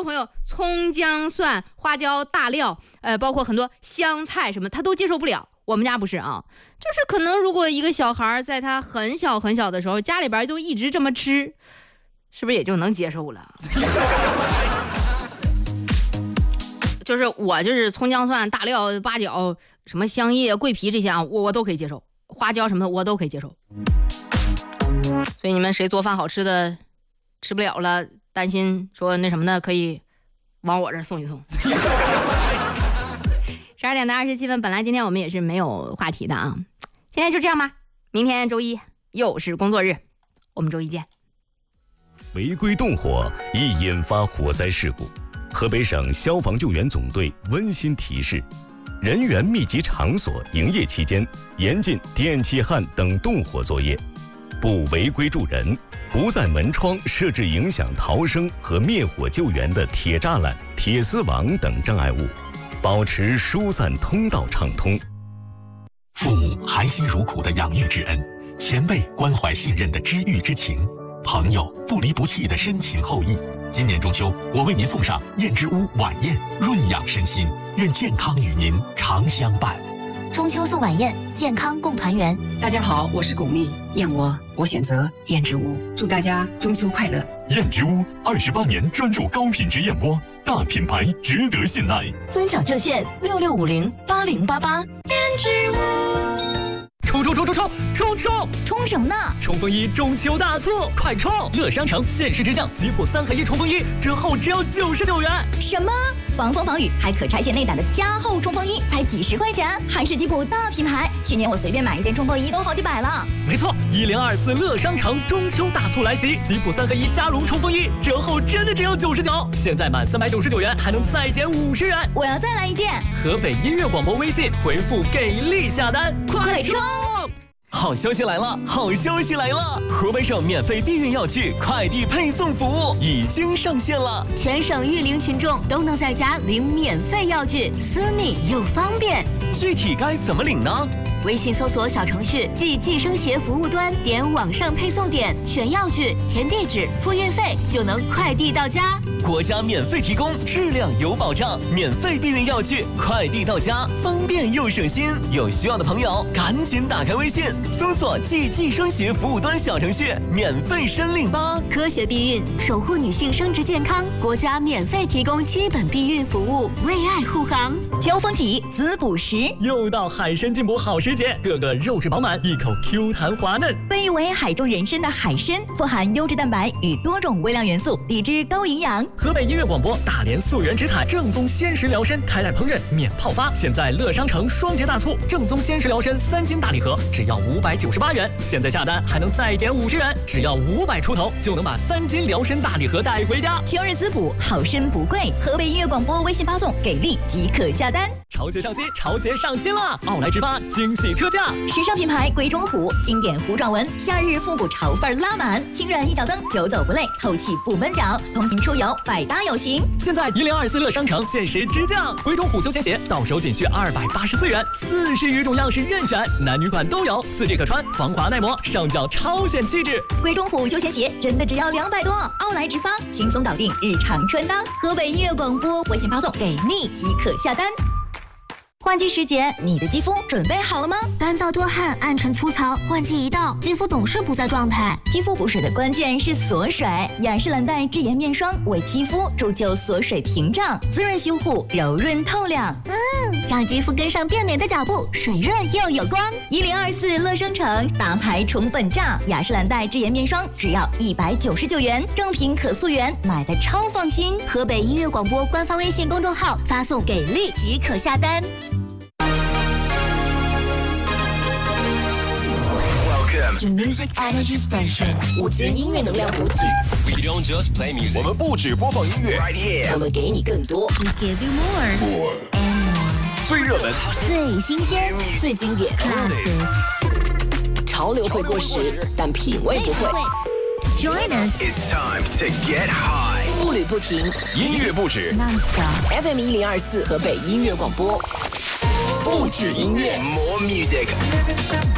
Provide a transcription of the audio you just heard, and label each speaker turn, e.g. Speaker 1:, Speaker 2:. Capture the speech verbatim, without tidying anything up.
Speaker 1: 朋友葱姜蒜花椒大料，呃，包括很多香菜什么，他都接受不了。我们家不是啊，就是可能如果一个小孩在他很小很小的时候，家里边就一直这么吃，是不是也就能接受了？就是我就是葱姜蒜大料八角什么香叶桂皮这些啊，我我都可以接受，花椒什么的我都可以接受。所以你们谁做饭好吃的吃不了了，担心说那什么的，可以往我这儿送一送。十二点的二十七分，本来今天我们也是没有话题的啊，今天就这样吧，明天周一又是工作日，我们周一见。
Speaker 2: 违规动火易引发火灾事故，河北省消防救援总队温馨提示：人员密集场所营业期间，严禁电气焊等动火作业，不违规助人，不在门窗设置影响逃生和灭火救援的铁栅栏、铁丝网等障碍物，保持疏散通道畅通。
Speaker 3: 父母含辛茹苦的养育之恩，前辈关怀信任的知遇之情，朋友不离不弃的深情厚谊。今年中秋，我为您送上燕之屋晚宴，润养身心，愿健康与您常相伴。
Speaker 4: 中秋送晚宴，健康共团圆。
Speaker 5: 大家好，我是巩俐，燕窝我选择燕之屋，祝大家中秋快乐。
Speaker 3: 燕之屋二十八年专注高品质燕窝，大品牌值得信赖。
Speaker 4: 尊享热线六六五零八零八八。燕之屋。
Speaker 6: 冲冲冲冲冲冲冲！
Speaker 4: 冲什么呢？
Speaker 6: 冲锋衣中秋大促，快冲！乐商城限时直降吉普三合一冲锋衣，折后只要九十九元。
Speaker 4: 什么？防风防雨还可拆卸内胆的加厚冲锋衣，才几十块钱，还是吉普大品牌。去年我随便买一件冲锋衣都好几百了。
Speaker 6: 没错，一零二四乐商城中秋大促来袭，吉普三合一加绒冲锋衣折后真的只有九十九，现在满三百九十九元还能再减五十元。
Speaker 4: 我要再来一件。
Speaker 6: 河北音乐广播微信回复给力下单，
Speaker 4: 快冲！
Speaker 7: 好消息来了！好消息来了！河北省免费避孕药具快递配送服务已经上线了，
Speaker 8: 全省育龄群众都能在家领免费药具，私密又方便。
Speaker 7: 具体该怎么领呢？
Speaker 8: 微信搜索小程序即计生协服务端，点网上配送点，选药具，填地址，付运费，就能快递到家。
Speaker 7: 国家免费提供，质量有保障，免费避孕药具快递到家，方便又省心。有需要的朋友赶紧打开微信，搜索即计生协服务端小程序，免费申领吧。
Speaker 8: 科学避孕，守护女性生殖健康，国家免费提供基本避孕服务，为爱护航。
Speaker 4: 交锋体滋补食，
Speaker 6: 又到海参进补好时节，个个肉质饱满，一口 Q 弹滑嫩。
Speaker 4: 被誉为海中人参的海参，富含优质蛋白与多种微量元素，理智高营养。
Speaker 6: 河北音乐广播大连溯源植彩正宗鲜食疗参，开袋烹饪免泡发，现在乐商城双节大促，正宗鲜食疗参三斤大礼盒只要五百九十八元，现在下单还能再减五十元，只要五百出头就能把三斤疗参大礼盒带回家。
Speaker 4: 秋日滋补，好参不贵。河北音乐广播微信发送给力即可下单。
Speaker 6: 潮鞋上新，潮鞋上新了！奥莱直发惊喜特价，
Speaker 4: 时尚品牌鬼冢虎，经典虎爪纹，夏日复古潮范拉满，轻软一脚蹬，久走不累，透气不闷脚，通勤出游百搭有型。
Speaker 6: 现在一零二四乐商城限时直降，鬼冢虎休闲鞋到手仅需二百八十四元，四十余种样式任选，男女款都有，四季可穿，防滑耐磨，上脚超显气质。
Speaker 4: 鬼冢虎休闲鞋真的只要两百多，奥莱直发轻松搞定日常穿搭。河北音乐广播微信发送给力即可下单。换季时节，你的肌肤准备好了吗？
Speaker 8: 干燥多汗、暗沉粗糙，换季一到，肌肤总是不在状态。
Speaker 4: 肌肤补水的关键是锁水，雅诗兰黛智颜面霜为肌肤铸就锁水屏障，滋润修护，柔润透亮。
Speaker 8: 嗯，让肌肤跟上变美的脚步，水润又有光。
Speaker 4: 一零二四乐商城大牌宠粉价，雅诗兰黛智颜面霜只要一百九十九元，正品可溯源，买的超放心。
Speaker 8: 河北音乐广播官方微信公众号发送给力即可下单。
Speaker 9: To Music Energy Station， 五节音乐能量补给。
Speaker 10: We don't just play music，
Speaker 11: 我们不只播放音乐
Speaker 10: ，right here，
Speaker 9: 我们给你更多。
Speaker 8: We give you more
Speaker 11: more
Speaker 8: and more，
Speaker 11: 最热门、
Speaker 8: 最新鲜、
Speaker 9: 最经典。
Speaker 8: Classic，
Speaker 9: 潮流会过时，但品味不会。
Speaker 8: Join us。
Speaker 10: It's time to get high，
Speaker 9: 步履不停，
Speaker 11: 音乐不止
Speaker 8: ，Non-stop。
Speaker 9: F M 一零二四河北音乐广播，不止音乐
Speaker 10: ，more music。